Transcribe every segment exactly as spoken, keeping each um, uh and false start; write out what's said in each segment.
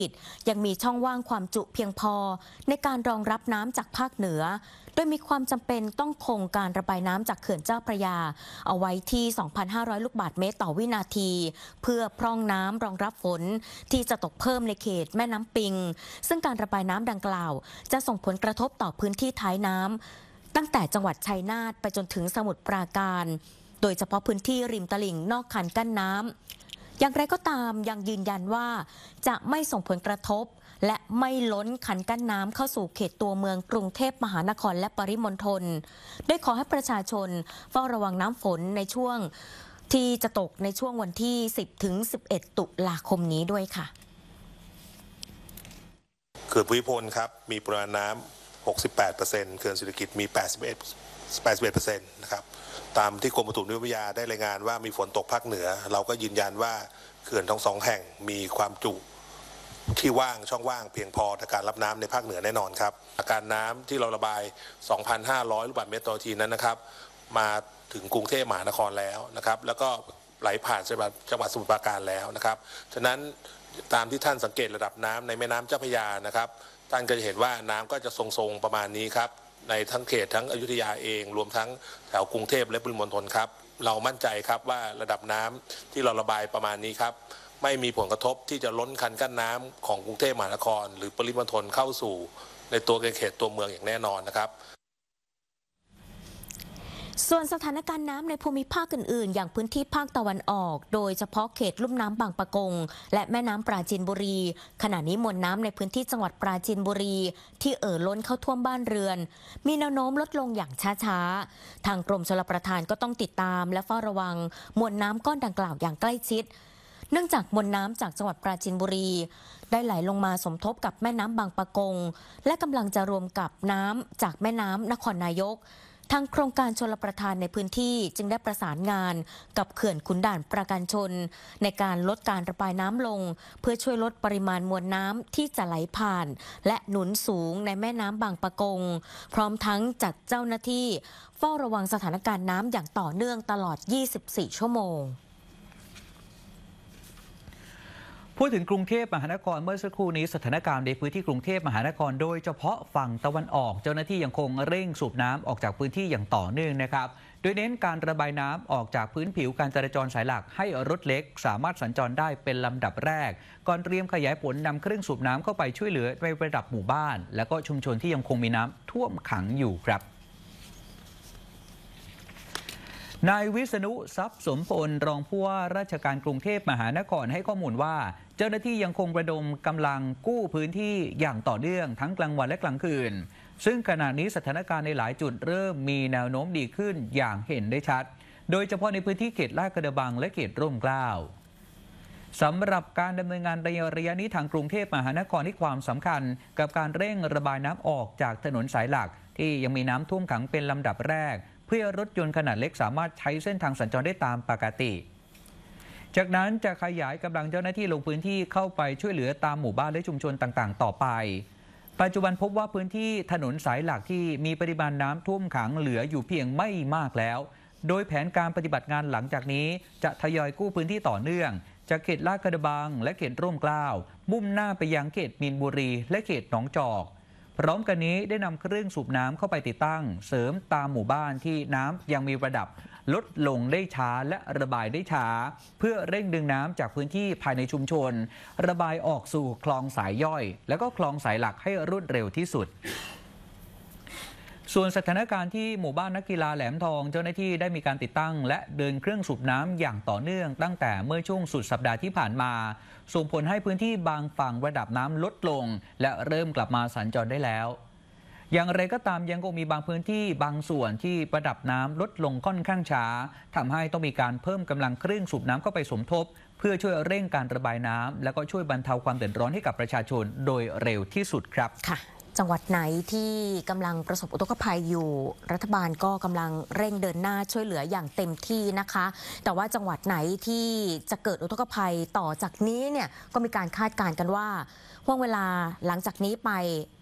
ยังมีช่องว่างความจุเพียงพอในการรองรับน้ำจากภาคเหนือโดยมีความจำเป็นต้องคงการระบายน้ำจากเขื่อนเจ้าพระยาเอาไว้ที่ สองพันห้าร้อย ลูกบาศก์เมตรต่อวินาทีเพื่อพร่องน้ำรองรับฝนที่จะตกเพิ่มในเขตแม่น้ำปิงซึ่งการระบายน้ำดังกล่าวจะส่งผลกระทบต่อพื้นที่ท้ายน้ำตั้งแต่จังหวัดชัยนาทไปจนถึงสมุทรปราการโดยเฉพาะพื้นที่ริมตลิ่งนอกคันกั้นน้ำอย่างไรก็ตามยังยืนยันว่าจะไม่ส่งผลกระทบและไม่ล้นคันกั้นน้ำเข้าสู่เขตตัวเมืองกรุงเทพมหานครและปริมณฑลโดยขอให้ประชาชนเฝ้าระวังน้ำฝนในช่วงที่จะตกในช่วงวันที่ สิบถึงสิบเอ็ด ตุลาคมนี้ด้วยค่ะเขื่อนภูมิพลครับมีปริมาณน้ำ หกสิบแปดเปอร์เซ็นต์ เขื่อนศิริกิติ์มี แปดสิบเอ็ดเปอร์เซ็นต์ นะครับตามที่กรมอุตุนิยมวิทยาได้รายงานว่ามีฝนตกภาคเหนือเราก็ยืนยันว่าเขื่อนทั้งสองแห่งมีความจุที่ว่างช่องว่างเพียงพอในการรับน้ำในภาคเหนือแน่นอนครับอาการน้ำที่เราระบาย สองพันห้าร้อย ลูกบาศก์เมตรต่อนาทีนั้นนะครับมาถึงกรุงเทพมหานครแล้วนะครับแล้วก็ไหลผ่านจังหวัดจังหวัดสมุทรปราการแล้วนะครับฉะนั้นตามที่ท่านสังเกตระดับน้ำในแม่น้ำเจ้าพระยานะครับท่านก็จะเห็นว่าน้ำก็จะทรงๆประมาณนี้ครับในทั้งเขตทั้งอยุธยาเองรวมทั้งแถวกรุงเทพและปริมณฑลครับเรามั่นใจครับว่าระดับน้ำที่เราระบายประมาณนี้ครับไม่มีผลกระทบที่จะล้นคันกั้นน้ำของกรุงเทพมหานครหรือปริมณฑลเข้าสู่ในตัวเขตตัวเมืองอย่างแน่นอนนะครับส่วนสถานการณ์น้ำในภูมิภาคอื่นๆอย่างพื้นที่ภาคตะวันออกโดยเฉพาะเขตลุ่มน้ำบางปะกงและแม่น้ำปราจีนบุรีขณะนี้มวลน้ำในพื้นที่จังหวัดปราจีนบุรีที่เอ่อล้นเข้าท่วมบ้านเรือนมีแนวโน้มลดลงอย่างช้าๆทางกรมชลประทานก็ต้องติดตามและเฝ้าระวังมวลน้ำก้อนดังกล่าวอย่างใกล้ชิดเนื่องจากมวลน้ำจากจังหวัดปราจีนบุรีได้ไหลลงมาสมทบกับแม่น้ำบางปะกงและกำลังจะรวมกับน้ำจากแม่น้ำนครนายกทางโครงการชลประทานในพื้นที่จึงได้ประสานงานกับเขื่อนขุนด่านประการชนในการลดการระบายน้ำลงเพื่อช่วยลดปริมาณมวลน้ำที่จะไหลผ่านและหนุนสูงในแม่น้ำบางปะกงพร้อมทั้งจัดเจ้าหน้าที่เฝ้าระวังสถานการณ์น้ำอย่างต่อเนื่องตลอดยี่สิบสี่ชั่วโมงพูดถึงกรุงเทพมหานครเมื่อสักครู่นี้สถานการณ์ในพื้นที่กรุงเทพมหานครโดยเฉพาะฝั่งตะวันออกเจ้าหน้าที่ยังคงเร่งสูบน้ำออกจากพื้นที่อย่างต่อเนื่องนะครับโดยเน้นการระบายน้ำออกจากพื้นผิวการจราจรสายหลักให้รถเล็กสามารถสัญจรได้เป็นลำดับแรกก่อนเตรียมขยายผลนำเครื่องสูบน้ำเข้าไปช่วยเหลือในระดับหมู่บ้านและก็ชุมชนที่ยังคงมีน้ำท่วมขังอยู่ครับนายวิษณุทรัพย์สมพลรองผู้ว่าราชการกรุงเทพมหานครให้ข้อมูลว่าเจ้าหน้าที่ยังคงระดมกำลังกู้พื้นที่อย่างต่อเนื่องทั้งกลางวันและกลางคืนซึ่งขณะนี้สถานการณ์ในหลายจุดเริ่มมีแนวโน้มดีขึ้นอย่างเห็นได้ชัดโดยเฉพาะในพื้นที่เขตลาดกระบังและเขตร่มเกล้าสำหรับการดำเนินงานในระยะนี้ทางกรุงเทพมหานครให้ความสำคัญกับการเร่งระบายน้ำออกจากถนนสายหลักที่ยังมีน้ำท่วมขังเป็นลำดับแรกเพื่อรถยนต์ขนาดเล็กสามารถใช้เส้นทางสัญจรได้ตามปกติจากนั้นจะขยายกำลังเจ้าหน้าที่ลงพื้นที่เข้าไปช่วยเหลือตามหมู่บ้านและชุมชนต่างๆต่อไปปัจจุบันพบว่าพื้นที่ถนนสายหลักที่มีปริมาณน้ำท่วมขังเหลืออยู่เพียงไม่มากแล้วโดยแผนการปฏิบัติงานหลังจากนี้จะทยอยกู้พื้นที่ต่อเนื่องจากเขตลาดกระบังและเขตร่มเกล้ามุ่งหน้าไปยังเขตมีนบุรีและเขตหนองจอกพร้อมกันนี้ได้นำเครื่องสูบน้ำเข้าไปติดตั้งเสริมตามหมู่บ้านที่น้ำยังมีระดับลดลงได้ช้าและระบายได้ช้าเพื่อเร่งดึงน้ำจากพื้นที่ภายในชุมชนระบายออกสู่คลองสายย่อยและก็คลองสายหลักให้รวดเร็วที่สุดส่วนสถานการณ์ที่หมู่บ้านนักกีฬาแหลมทองเจ้าหน้าที่ได้มีการติดตั้งและเดินเครื่องสูบน้ำอย่างต่อเนื่องตั้งแต่เมื่อช่วงสุดสัปดาห์ที่ผ่านมาส่งผลให้พื้นที่บางฝั่งระดับน้ำลดลงและเริ่มกลับมาสัญจรได้แล้วอย่างไรก็ตามยังคงมีบางพื้นที่บางส่วนที่ระดับน้ำลดลงค่อนข้างช้าทำให้ต้องมีการเพิ่มกำลังเครื่องสูบน้ำเข้าไปสมทบเพื่อช่วยเร่งการระบายน้ำและก็ช่วยบรรเทาความเดือดร้อนให้กับประชาชนโดยเร็วที่สุดครับค่ะจังหวัดไหนที่กำลังประสบอุทกภัยอยู่รัฐบาลก็กำลังเร่งเดินหน้าช่วยเหลืออย่างเต็มที่นะคะแต่ว่าจังหวัดไหนที่จะเกิดอุทกภัยต่อจากนี้เนี่ยก็มีการคาดการณ์กันว่าห่วงเวลาหลังจากนี้ไป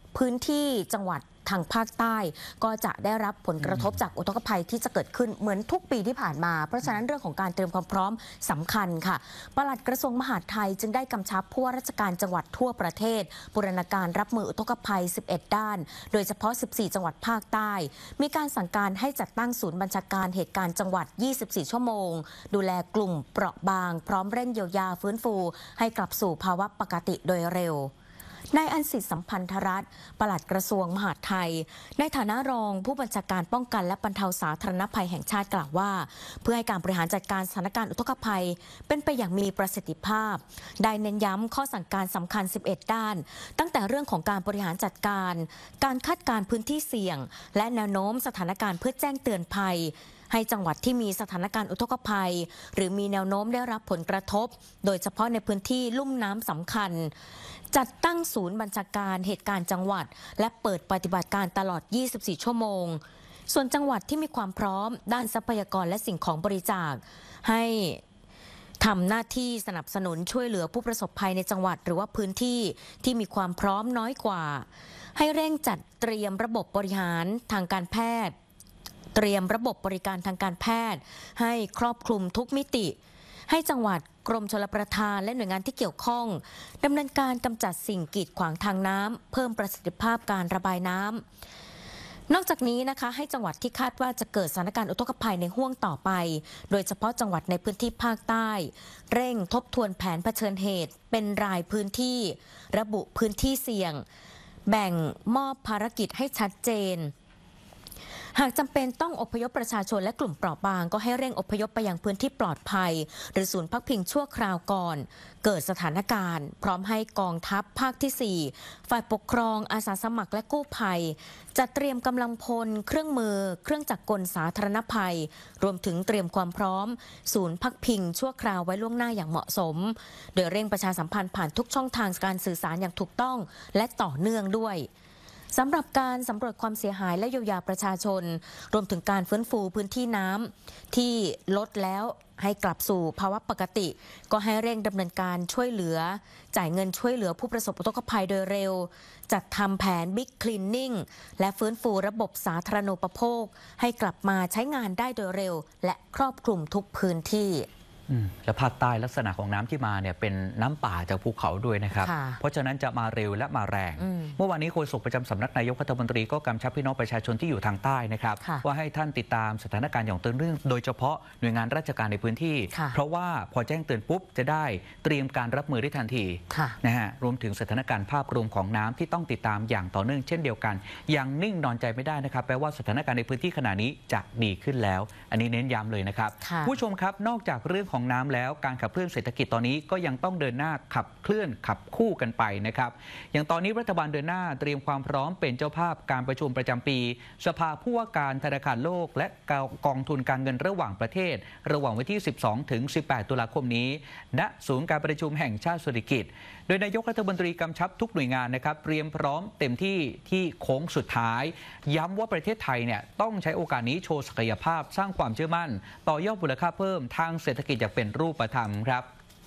พื้นที่จังหวัดทางภาคใต้ก็จะได้รับผลกระทบจากอุทกภัยที่จะเกิดขึ้นเหมือนทุกปีที่ผ่านมาเพราะฉะนั้นเรื่องของการเตรียมความพร้อมสำคัญค่ะปลัดกระทรวงมหาดไทยจึงได้กำชับผู้ว่าราชการจังหวัดทั่วประเทศบูรณาการรับมืออุทกภัยสิบเอ็ดด้านโดยเฉพาะสิบสี่จังหวัดภาคใต้มีการสั่งการให้จัดตั้งศูนย์บัญชาการเหตุการณ์จังหวัดยี่สิบสี่ชั่วโมงดูแลกลุ่มเปราะบางพร้อมเร่งเยียวยาฟื้นฟูให้กลับสู่ภาวะปกติโดยเร็วนายอันสิทธิสัมพันธรัตน์ปลัดกระทรวงมหาดไทยในฐานะรองผู้บัญชาการป้องกันและบรรเทาสาธารณภัยแห่งชาติกล่าวว่าเพื่อให้การบริหารจัดการสถานการณ์อุทกภัยเป็นไปอย่างมีประสิทธิภาพได้เน้นย้ำข้อสั่งการสำคัญสิบเอ็ดด้านตั้งแต่เรื่องของการบริหารจัดการการคาดการณ์พื้นที่เสี่ยงและแนวโน้มสถานการณ์เพื่อแจ้งเตือนภัยให้จังหวัดที่มีสถานการณ์อุทกภัยหรือมีแนวโน้มได้รับผลกระทบโดยเฉพาะในพื้นที่ลุ่มน้ำสำคัญจัดตั้งศูนย์บัญชาการเหตุการณ์จังหวัดและเปิดปฏิบัติการตลอดยี่สิบสี่ชั่วโมงส่วนจังหวัดที่มีความพร้อมด้านทรัพยากรและสิ่งของบริจาคให้ทำหน้าที่สนับสนุนช่วยเหลือผู้ประสบภัยในจังหวัดหรือว่าพื้นที่ที่มีความพร้อมน้อยกว่าให้เร่งจัดเตรียมระบบบริหารทางการแพทย์เตรียมระบบบริการทางการแพทย์ให้ครอบคลุมทุกมิติให้จังหวัดกรมชลประทานและหน่วยงานที่เกี่ยวข้องดำเนินการกำจัดสิ่งกีดขวางทางน้ำเพิ่มประสิทธิภาพการระบายน้ำนอกจากนี้นะคะให้จังหวัดที่คาดว่าจะเกิดสถานการณ์อุทกภัยในห้วงต่อไปโดยเฉพาะจังหวัดในพื้นที่ภาคใต้เร่งทบทวนแผนเผชิญเหตุเป็นรายพื้นที่ระบุพื้นที่เสี่ยงแบ่งมอบภารกิจให้ชัดเจนหากจำเป็นต้องอพยพประชาชนและกลุ่มเปราะบางก็ให้เร่งอพยพไปยังพื้นที่ปลอดภัยหรือศูนย์พักพิงชั่วคราวก่อนเกิดสถานการณ์พร้อมให้กองทัพภาคที่สี่ฝ่ายปกครองอาสาสมัครและกู้ภัยจัดเตรียมกำลังพลเครื่องมือเครื่องจักรกลสาธารณภัยรวมถึงเตรียมความพร้อมศูนย์พักพิงชั่วคราวไว้ล่วงหน้าอย่างเหมาะสมโดยเร่งประชาสัมพันธ์ผ่านทุกช่องทางการสื่อสารอย่างถูกต้องและต่อเนื่องด้วยสำหรับการสำรวจความเสียหายและเยียวยาประชาชนรวมถึงการฟื้นฟูพื้นที่น้ำที่ลดแล้วให้กลับสู่ภาวะปกติก็ให้เร่งดำเนินการช่วยเหลือจ่ายเงินช่วยเหลือผู้ประสบอุทกภัยโดยเร็วจัดทำแผน Big Cleaning และฟื้นฟูระบบสาธารณูปโภคให้กลับมาใช้งานได้โดยเร็วและครอบคลุมทุกพื้นที่และภาคใต้ลักษณะของน้ำที่มาเนี่ยเป็นน้ำป่าจากภูเขาด้วยนะครับเพราะฉะนั้นจะมาเร็วและมาแรงเมื่อวานนี้โฆษกประจำสำนักนายกรัฐมนตรีก็กำชับพี่น้องประชาชนที่อยู่ทางใต้นะครับว่าให้ท่านติดตามสถานการณ์อย่างต่อเนื่องโดยเฉพาะหน่วยงานราชการในพื้นที่เพราะว่าพอแจ้งเตือนปุ๊บจะได้เตรียมการรับมือได้ทันทีนะฮะรวมถึงสถานการณ์ภาพรวมของน้ำที่ต้องติดตามอย่างต่อเนื่องเช่นเดียวกันยังนิ่งนอนใจไม่ได้นะครับแปลว่าสถานการณ์ในพื้นที่ขณะนี้จะดีขึ้นแล้วอันนี้เน้นย้ำเลยนะครับผู้ชมครับนอกจากเรื่องของน้ำแล้วการขับเคลื่อนเศรษฐกิจตอนนี้ก็ยังต้องเดินหน้าขับเคลื่อนขับคู่กันไปนะครับอย่างตอนนี้รัฐบาลเดินหน้าเตรียมความพร้อมเป็นเจ้าภาพการประชุมประจำปีสภาผู้ว่าการธนาคารโลกและกองทุนการเงินระหว่างประเทศระหว่างวันที่สิบสองถึงสิบแปดตุลาคมนี้ณศูนย์การประชุมแห่งชาติสุริกิติ์โดยนายกรัฐมนตรีกำชับทุกหน่วยงานนะครับเตรียมพร้อมเต็มที่ที่โค้งสุดท้ายย้ำว่าประเทศไทยเนี่ยต้องใช้โอกาสนี้โชว์ศักยภาพสร้างความเชื่อมั่นต่อยอดมูลค่าเพิ่มทางเศรษฐกิจอย่างเป็นรูปธรรมครับ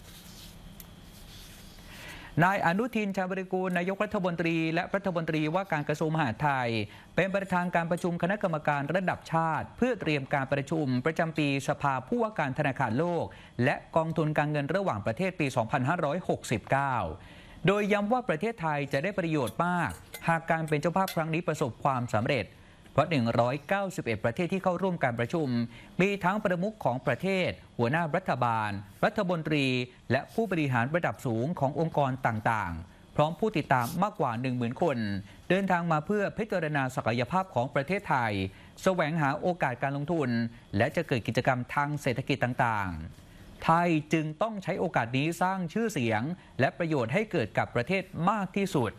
นายอนุทินชาญวิรากูลนายกรัฐมนตรีและรัฐมนตรีว่าการกระทรวงมหาดไทยเป็นประธานการประชุมคณะกรรมการระดับชาติเพื่อเตรียมการประชุมประจำปีสภาผู้ว่าการธนาคารโลกและกองทุนการเงินระหว่างประเทศปี สองพันห้าร้อยหกสิบเก้า โดยย้ำว่าประเทศไทยจะได้ประโยชน์มากหากการเป็นเจ้าภาพครั้งนี้ประสบความสำเร็จเพราะหนึ่งร้อยเก้าสิบเอ็ดประเทศที่เข้าร่วมการประชุมมีทั้งประมุขของประเทศหัวหน้ารัฐบาลรัฐมนตรีและผู้บริหารระดับสูงขององค์กรต่างๆพร้อมผู้ติดตามมากกว่า หนึ่งหมื่น คนเดินทางมาเพื่อพิจารณาศักยภาพของประเทศไทยแสวงหาโอกาสการลงทุนและจะเกิดกิจกรรมทางเศรษฐกิจต่างๆไทยจึงต้องใช้โอกาสนี้สร้างชื่อเสียงและประโยชน์ให้เกิดกับประเทศมากที่สุด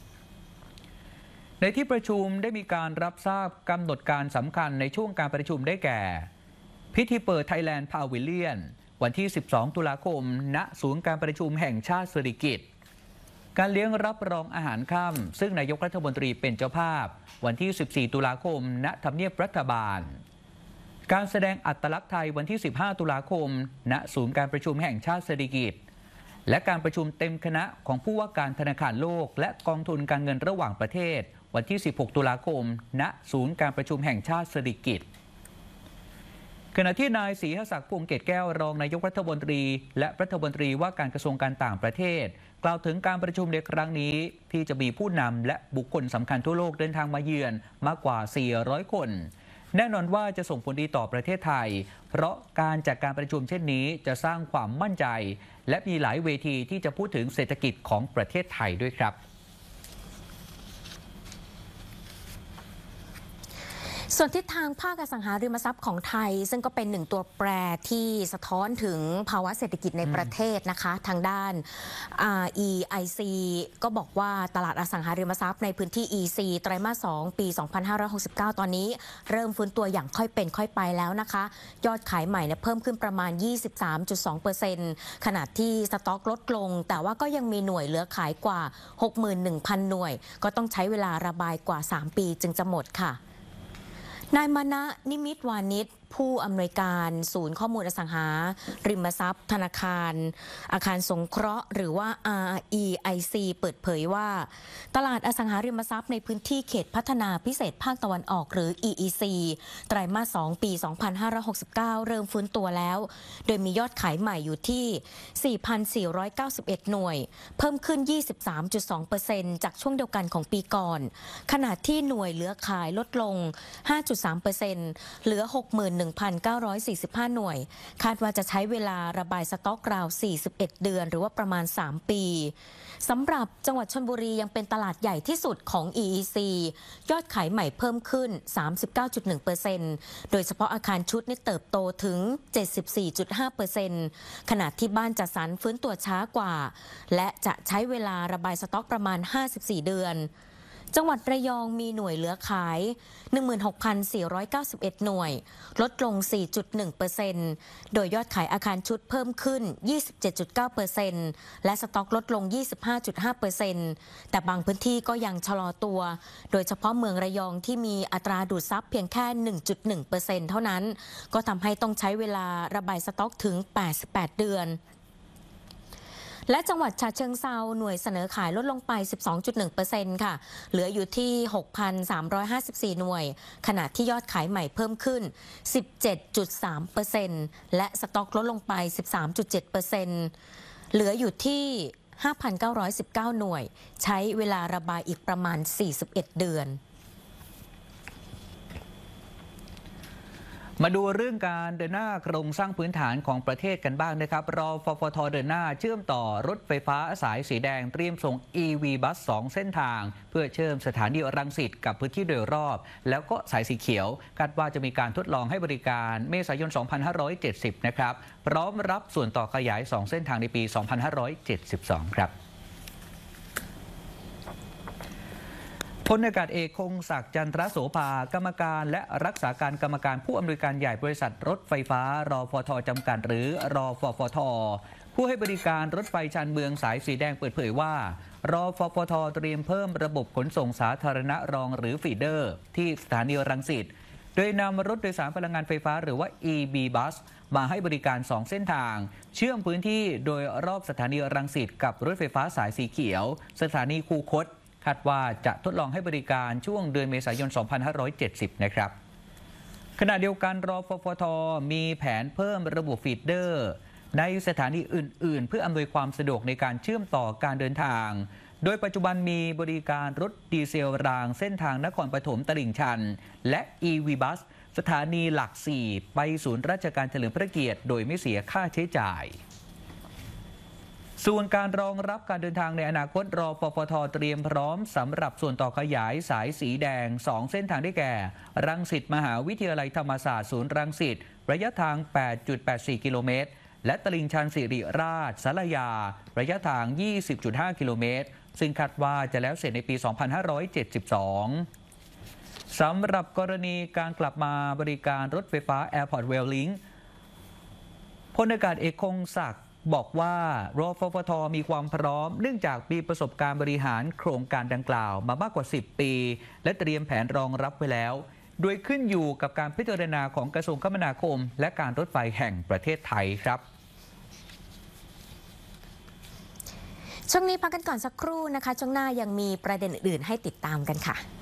ในที่ประชุมได้มีการรับทราบกำหนดการสำคัญในช่วงการประชุมได้แก่พิธีเปิด Thailand Pavilion วันที่สิบสองตุลาคมณศูนย์การประชุมแห่งชาติสิริกิติ์การเลี้ยงรับรองอาหารค่ำซึ่งนายกรัฐมนตรีเป็นเจ้าภาพวันที่สิบสี่ตุลาคมณทำเนียบรัฐบาลการแสดงอัตลักษณ์ไทยวันที่สิบห้าตุลาคมณศูนย์การประชุมแห่งชาติสิริกิติ์และการประชุมเต็มคณะของผู้ว่าการธนาคารโลกและกองทุนการเงินระหว่างประเทศวันที่ สิบหก ตุลาคม ณ ศูนย์การประชุมแห่งชาติสิริกิติ์ขณะที่นายศรีหศักดิ์พวงเกตแก้วรองนายกรัฐมนตรีและรัฐมนตรีว่าการกระทรวงการต่างประเทศกล่าวถึงการประชุมในครั้งนี้ที่จะมีผู้นำและบุคคลสำคัญทั่วโลกเดินทางมาเยือนมากกว่า สี่ร้อย คนแน่นอนว่าจะส่งผลดีต่อประเทศไทยเพราะการจัดการประชุมเช่นนี้จะสร้างความมั่นใจและมีหลายเวทีที่จะพูดถึงเศรษฐกิจของประเทศไทยด้วยครับส่วนทิศทางภาคอสังหาริมทรัพย์ของไทยซึ่งก็เป็นหนึ่งตัวแปรที่สะท้อนถึงภาวะเศรษฐกิจในประเทศนะคะทางด้าน อาร์ อี ไอ ซี ก็บอกว่าตลาดอสังหาริมทรัพย์ในพื้นที่ อี ซี ไตรมาส สอง ปี สองพันห้าร้อยหกสิบเก้า ตอนนี้เริ่มฟื้นตัวอย่างค่อยเป็นค่อยไปแล้วนะคะยอดขายใหม่เนี่ยเพิ่มขึ้นประมาณ ยี่สิบสามจุดสองเปอร์เซ็นต์ ขณะที่สต็อกลดลงแต่ว่าก็ยังมีหน่วยเหลือขายกว่า หกหมื่นหนึ่งพัน หน่วยก็ต้องใช้เวลาระบายกว่า สาม ปีจึงจะหมดค่ะนายมณะนิมิตวานิชผู้อำนวยการศูนย์ข้อมูลอสังหาริมทรัพย์ธนาคารอาคารสงเคราะห์หรือว่า อาร์ อี ไอ ซี เปิดเผยว่าตลาดอสังหาริมทรัพย์ในพื้นที่เขตพัฒนาพิเศษภาคตะวันออกหรือ อี อี ซี ไตรมาส สอง ปี สองพันห้าร้อยหกสิบเก้า เริ่มฟื้นตัวแล้วโดยมียอดขายใหม่อยู่ที่ สี่พันสี่ร้อยเก้าสิบเอ็ด หน่วยเพิ่มขึ้น ยี่สิบสามจุดสองเปอร์เซ็นต์ จากช่วงเดียวกันของปีก่อนขณะที่หน่วยเหลือขายลดลง ห้าจุดสามเปอร์เซ็นต์ เหลือ หกหมื่นหนึ่งพันเก้าร้อยสี่สิบห้า หน่วยคาดว่าจะใช้เวลาระบายสต็อกราว สี่สิบเอ็ด เดือนหรือว่าประมาณ สาม ปีสำหรับจังหวัดชลบุรียังเป็นตลาดใหญ่ที่สุดของ อี อี ซี ยอดขายใหม่เพิ่มขึ้น สามสิบเก้าจุดหนึ่งเปอร์เซ็นต์ โดยเฉพาะอาคารชุดนี่เติบโตถึง เจ็ดสิบสี่จุดห้าเปอร์เซ็นต์ ขณะที่บ้านจัดสรรฟื้นตัวช้ากว่าและจะใช้เวลาระบายสต็อกประมาณ ห้าสิบสี่ เดือนจังหวัดระยองมีหน่วยเหลือขาย หนึ่งหมื่นหกพันสี่ร้อยเก้าสิบเอ็ด หน่วยลดลง สี่จุดหนึ่งเปอร์เซ็นต์ โดยยอดขายอาคารชุดเพิ่มขึ้น ยี่สิบเจ็ดจุดเก้าเปอร์เซ็นต์ และสต็อกลดลง ยี่สิบห้าจุดห้าเปอร์เซ็นต์ แต่บางพื้นที่ก็ยังชะลอตัวโดยเฉพาะเมืองระยองที่มีอัตราดูดซับเพียงแค่ หนึ่งจุดหนึ่งเปอร์เซ็นต์ เท่านั้นก็ทำให้ต้องใช้เวลาระบายสต็อกถึง แปดสิบแปด เดือนและจังหวัดฉะเชิงเทราหน่วยเสนอขายลดลงไป สิบสองจุดหนึ่งเปอร์เซ็นต์ ค่ะเหลืออยู่ที่ หกพันสามร้อยห้าสิบสี่ หน่วยขณะที่ยอดขายใหม่เพิ่มขึ้น สิบเจ็ดจุดสามเปอร์เซ็นต์ และสต็อกลดลงไป สิบสามจุดเจ็ดเปอร์เซ็นต์ เหลืออยู่ที่ ห้าพันเก้าร้อยสิบเก้า หน่วยใช้เวลาระบายอีกประมาณ สี่สิบเอ็ด เดือนมาดูเรื่องการเดินหน้าโครงสร้างพื้นฐานของประเทศกันบ้างนะครับรอฟฟท.เดินหน้าเชื่อมต่อรถไฟฟ้าสายสีแดงเตรียมส่ง อี วี บัส สอง เส้นทางเพื่อเชื่อมสถานีรังสิตกับพื้นที่โดยรอบแล้วก็สายสีเขียวคาดว่าจะมีการทดลองให้บริการเมษายน สองพันห้าร้อยเจ็ดสิบ นะครับพร้อมรับส่วนต่อขยาย สอง เส้นทางในปี สองพันห้าร้อยเจ็ดสิบสอง ครับพลอากาศเอกคงศักดิ์จันทรโสภากรรมการและรักษาการกรรมการผู้อำนวยการใหญ่บริษัทรถไฟฟ้ารฟท.จำกัดหรือรฟฟท.ผู้ให้บริการรถไฟชานเมืองสายสีแดงเปิดเผยว่ารฟฟท.เตรียมเพิ่มระบบขนส่งสาธารณะรองหรือฟีเดอร์ที่สถานีรังสิตโดยนำรถโดยสารพลังงานไฟฟ้าหรือว่า อี บี บัส มาให้บริการสองเส้นทางเชื่อมพื้นที่โดยรอบสถานีรังสิตกับรถไฟฟ้าสายสีเขียวสถานีคูคตคาดว่าจะทดลองให้บริการช่วงเดือนเมษายน สองพันห้าร้อยเจ็ดสิบ นะครับขณะเดียวกันรฟฟท.มีแผนเพิ่มระบบฟีดเดอร์ในสถานีอื่นๆเพื่ออำนวยความสะดวกในการเชื่อมต่อการเดินทางโดยปัจจุบันมีบริการรถดีเซลรางเส้นทางนครปฐมตลิ่งชันและ อี วี บัส สถานีหลักสี่ไปศูนย์ราชการเฉลิมพระเกียรติโดยไม่เสียค่าใช้จ่ายส่วนการรองรับการเดินทางในอนาคตรฟฟท.เตรียมพร้อมสำหรับส่วนต่อขยายสายสีแดงสองเส้นทางได้แก่รังสิตมหาวิทยาลัยธรรมศาสตร์ศูนย์รังสิตระยะทาง แปดจุดแปดสี่ กิโลเมตรและตลิ่งชันสิริราชสารยาระยะทาง ยี่สิบจุดห้า กิโลเมตรซึ่งคาดว่าจะแล้วเสร็จในปี สองพันห้าร้อยเจ็ดสิบสอง สำหรับกรณีการกลับมาบริการรถไฟฟ้า Airport Rail Link พลอากาศเอกคงศักดิ์บอกว่ารฟฟท.มีความพร้อมเนื่องจากมีประสบการณ์บริหารโครงการดังกล่าวมามากกว่าสิบปีและเตรียมแผนรองรับไว้แล้วโดยขึ้นอยู่กับการพิจารณาของกระทรวงคมนาคมและการรถไฟแห่งประเทศไทยครับช่วงนี้พักกันก่อนสักครู่นะคะช่วงหน้ายังมีประเด็นอื่นๆให้ติดตามกันค่ะ